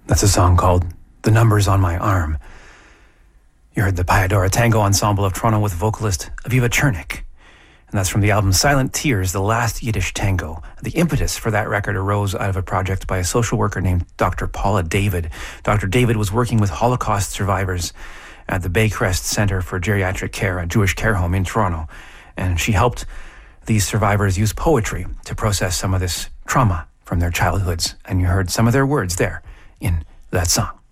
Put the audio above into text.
That's a song called The Numbers on My Arm. You heard the Payadora Tango Ensemble of Toronto with vocalist Aviva Chernik. And that's from the album Silent Tears, the last Yiddish tango. The impetus for that record arose out of a project by a social worker named Dr. Paula David. Dr. David was working with Holocaust survivors at the Baycrest Center for Geriatric Care, a Jewish care home in Toronto. And she helped these survivors use poetry to process some of this trauma from their childhoods. And you heard some of their words there in that song.